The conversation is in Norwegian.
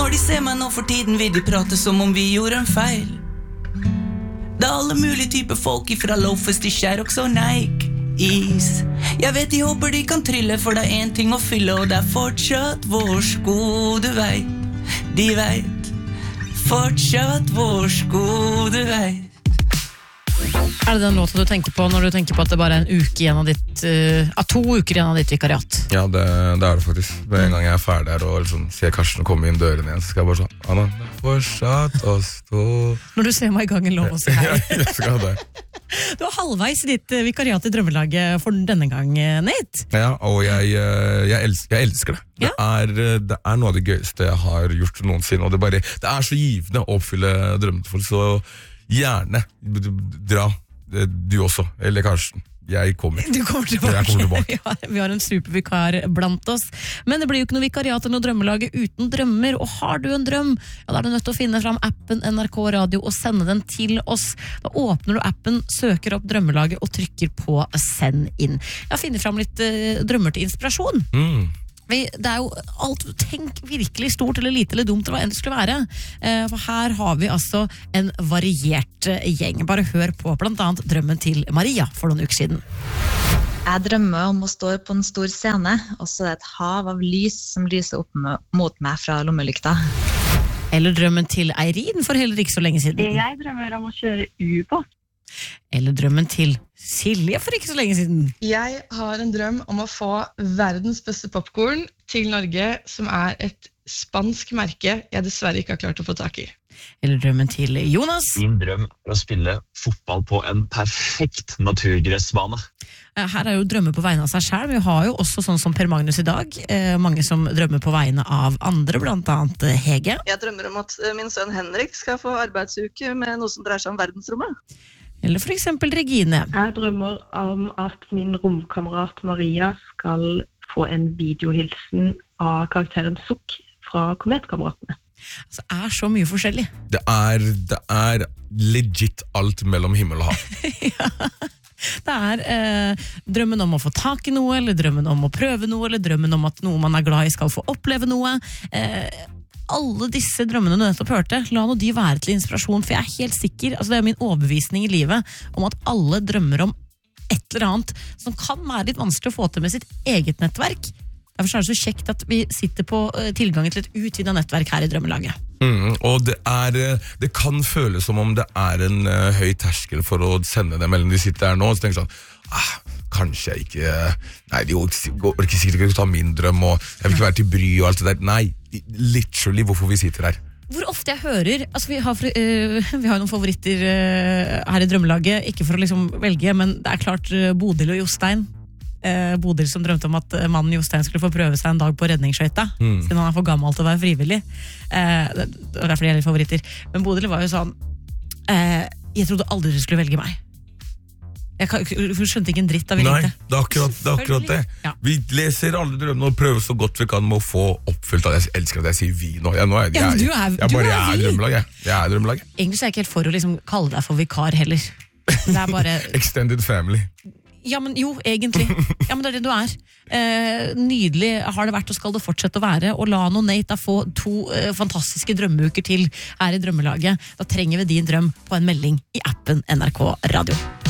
når de ser meg nå for tiden vil de prate som om vi gjorde en feil. Det alle mulige typer folk ifra Loafers til Sherrox og Nike Is. Jeg vet de håper de kan trille, for det en ting å fylle, og det fortsatt vår sko, du vet. De vet, fortsatt vår sko, du vet. Det den låta du tenker på når du tenker på at det bare en uke igjen av ditt 2 uker igjen av ditt vikariat? Ja, det det faktisk. Med en gang jeg ferdig her og liksom ser Karsten komme inn døren igjen, så skal jeg bare sånn, Anna, det fortsatt å stå. Når du ser meg i gang en lov å si her. Jeg skal det. Du har halvveis i ditt vikariat i Drømmelaget for denne gang, Nate. Ja, og jeg elsker det. Ja. Det er noe av det gøyeste jeg har gjort noensinne, og det er så givende å oppfylle drømmene til folk, så gjerne dra, du også, eller Karsten. Jeg kommer. Du kommer tilbake. Jeg kommer tilbake. Vi har en supervikar blant oss. Men det blir jo ikke noe vikariat eller noe drømmelage uten drømmer. Og har du en drøm, ja, da er du nødt til å finne fram appen NRK Radio og sende den til oss. Da åpner du appen, søker opp drømmelaget og trykker på send inn. Jeg har funnet fram litt drømmer til inspirasjon. Det er jo alt, tenk virkelig stort eller lite eller dumt eller hva enn det skulle være, for her har vi altså en variert gjeng. Bare hør på blant annet drømmen til Maria for noen uker siden. Jeg drømmer om å stå på en stor scene, og så er det et hav av lys som lyser opp mot meg fra lommelykta. Eller drømmen til Eirin for heller ikke så lenge siden. Jeg drømmer om å kjøre ubåt. Eller drømmen til Silje for ikke så lenge siden. Jeg har en drøm om å få verdens beste popcorn til Norge, som er et spansk merke jeg dessverre ikke har klart å få tak i. Eller drømmen til Jonas. Min drøm er å spille fotball på en perfekt naturgressbane. Her er jo drømmer på vegne av seg selv, men vi har jo også sånn som Per Magnus i dag, mange som drømmer på vegne av andre, blant annet Hege. Jeg drømmer om at min sønn Henrik skal få arbeidsuke med noe som dreier seg om verdensrommet. Eller for eksempel Regine. Jeg drømmer om at min romkamerat Maria skal få en videohilsen av karakteren Sukk fra Kometkameratene. Altså, det er så mye forskjellig. Det er legit alt mellom himmel og hav. Ja. Det er drømmen om å få tak i noe, eller drømmen om å prøve noe, eller drømmen om at noe man er glad i skal få oppleve noe. Alle disse drømmene du nettopp hørte, la nå de være til inspirasjon, for jeg er helt sikker, altså det er min overbevisning i livet, om at alle drømmer om et eller annet som kan være litt vanskelig å få til med sitt eget nettverk. Derfor er det så kjekt at vi sitter på tilgang til et utvidet nettverk her i Drømmelaget. Og det kan føles som om det er en høy terskel for å sende det mellom de sitter her nå, og så tenker sånn, kanskje jeg ikke, nei, de orker sikkert ikke ta min drøm, og jeg vil ikke være til bry og alt det der. Nei, literally hvorfor vi sitter her. Hvor ofte jeg hører, altså vi har noen favoritter her i Drømmelaget, ikke for å liksom velge, men det er klart Bodil og Jostein. Bodil som drømte om at mannen Jostein skulle få prøve seg en dag på redningsskøyta, siden han er for gammel til å være frivillig. Det var derfor de er litt favoritter. Men Bodil var jo sånn, jeg trodde aldri du skulle velge meg. Jeg skjønte ikke en dritt da vi ringte. Nei, det er akkurat det. Ja. Vi leser alle drømmene og prøver så godt vi kan med å få oppfylt at jeg elsker at jeg sier vi nå. Jeg er Drømmelaget. Jeg er Drømmelaget. Egentlig så er jeg ikke helt for å liksom kalle deg for vikar heller. Det er bare Extended family. Ja, men jo, egentlig. Ja, men det er det du er. Nydelig har det vært og skal det fortsette å være. Og la nå Nate få 2 fantastiske drømmeuker til her i Drømmelaget. Da trenger vi din drøm på en melding i appen NRK Radio.